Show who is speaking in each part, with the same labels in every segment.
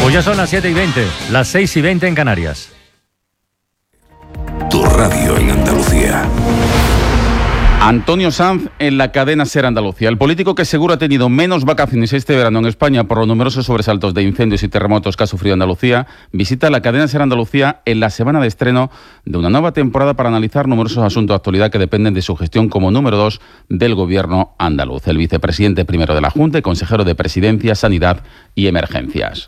Speaker 1: Pues ya son las 7:20, las 6:20 en Canarias.
Speaker 2: Tu radio en Andalucía.
Speaker 3: Antonio Sanz en la cadena SER Andalucía. El político que seguro ha tenido menos vacaciones este verano en España por los numerosos sobresaltos de incendios y terremotos que ha sufrido Andalucía, visita la cadena SER Andalucía en la semana de estreno de una nueva temporada para analizar numerosos asuntos de actualidad que dependen de su gestión como número 2 del gobierno andaluz. El vicepresidente primero de la Junta y consejero de Presidencia, Sanidad y Emergencias.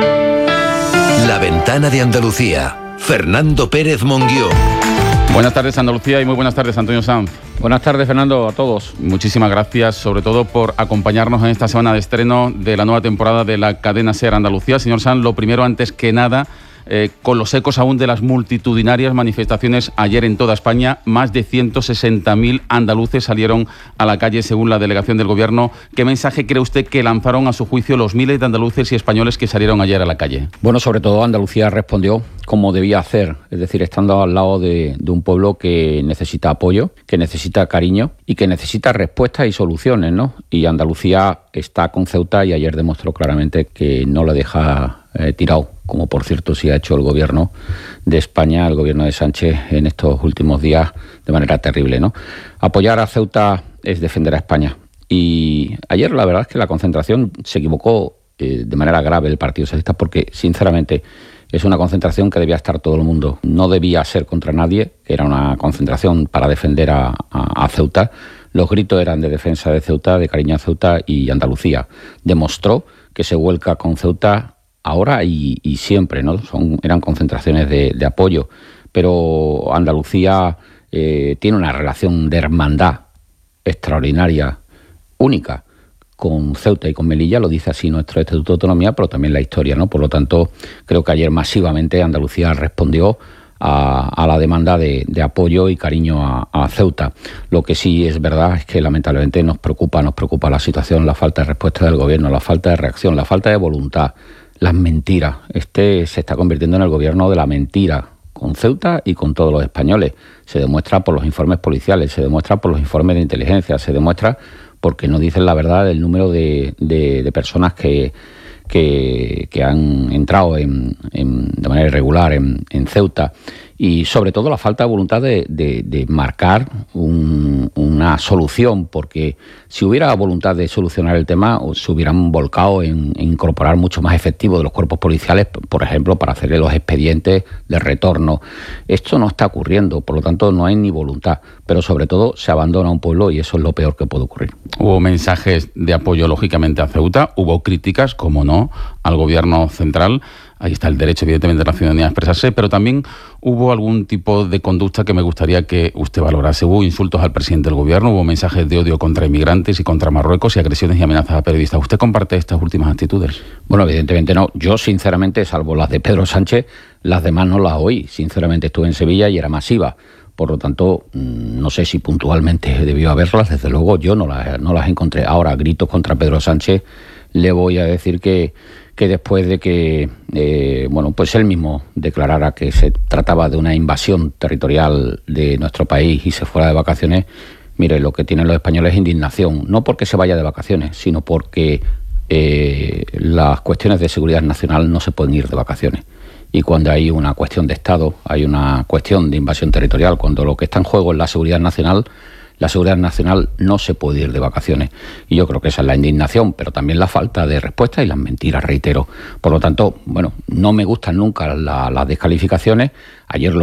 Speaker 2: La ventana de Andalucía. Fernando Pérez Monguió.
Speaker 3: Buenas tardes, Andalucía, y muy buenas tardes, Antonio Sanz.
Speaker 4: Buenas tardes, Fernando, a todos.
Speaker 3: Muchísimas gracias, sobre todo por acompañarnos en esta semana de estreno de la nueva temporada de la cadena SER Andalucía. Señor Sanz, lo primero, antes que nada, con los ecos aún de las multitudinarias manifestaciones ayer en toda España, más de 160.000 andaluces salieron a la calle según la delegación del Gobierno. ¿Qué mensaje cree usted que lanzaron a su juicio los miles de andaluces y españoles que salieron ayer a la calle?
Speaker 4: Bueno, sobre todo Andalucía respondió como debía hacer, es decir, estando al lado de un pueblo que necesita apoyo, que necesita cariño y que necesita respuestas y soluciones, ¿no? Y Andalucía está con Ceuta y ayer demostró claramente que no la deja tirado, como por cierto sí ha hecho el gobierno de España, el gobierno de Sánchez en estos últimos días de manera terrible, ¿no? Apoyar a Ceuta es defender a España. Y ayer la verdad es que la concentración se equivocó de manera grave el Partido Socialista, porque sinceramente es una concentración que debía estar todo el mundo. No debía ser contra nadie, que era una concentración para defender a Ceuta. Los gritos eran de defensa de Ceuta, de cariño a Ceuta, y Andalucía demostró que se vuelca con Ceuta ahora y siempre, ¿no? Eran concentraciones de apoyo, pero Andalucía tiene una relación de hermandad extraordinaria, única, con Ceuta y con Melilla, lo dice así nuestro Estatuto de Autonomía, pero también la historia, ¿no? Por lo tanto, creo que ayer masivamente Andalucía respondió a la demanda de apoyo y cariño a Ceuta. Lo que sí es verdad es que lamentablemente nos preocupa la situación, la falta de respuesta del gobierno, la falta de reacción, la falta de voluntad, las mentiras. Se está convirtiendo en el gobierno de la mentira con Ceuta y con todos los españoles. Se demuestra por los informes policiales, se demuestra por los informes de inteligencia, se demuestra porque no dicen la verdad del número de personas que han entrado de manera irregular en Ceuta, y sobre todo la falta de voluntad de marcar una solución, porque si hubiera voluntad de solucionar el tema, se hubieran volcado en incorporar mucho más efectivo de los cuerpos policiales, por ejemplo, para hacerle los expedientes de retorno. Esto no está ocurriendo, por lo tanto no hay ni voluntad, pero sobre todo se abandona un pueblo y eso es lo peor que puede ocurrir.
Speaker 3: Hubo mensajes de apoyo, lógicamente, a Ceuta, hubo críticas, como no, al gobierno central. Ahí está el derecho, evidentemente, de la ciudadanía a expresarse, pero también hubo algún tipo de conducta que me gustaría que usted valorase. Hubo insultos al presidente del gobierno, hubo mensajes de odio contra inmigrantes y contra Marruecos y agresiones y amenazas a periodistas. ¿Usted comparte estas últimas actitudes?
Speaker 4: Bueno, evidentemente no. Yo, sinceramente, salvo las de Pedro Sánchez, las demás no las oí. Sinceramente, estuve en Sevilla y era masiva. Por lo tanto, no sé si puntualmente debió haberlas. Desde luego, yo no las encontré. Ahora, gritos contra Pedro Sánchez, le voy a decir que después de que pues él mismo declarara que se trataba de una invasión territorial de nuestro país y se fuera de vacaciones, mire, lo que tienen los españoles es indignación, no porque se vaya de vacaciones, sino porque las cuestiones de seguridad nacional no se pueden ir de vacaciones. Y cuando hay una cuestión de Estado, hay una cuestión de invasión territorial, cuando lo que está en juego es la seguridad nacional no se puede ir de vacaciones. Y yo creo que esa es la indignación, pero también la falta de respuesta y las mentiras, reitero. Por lo tanto, no me gustan nunca las descalificaciones. Ayer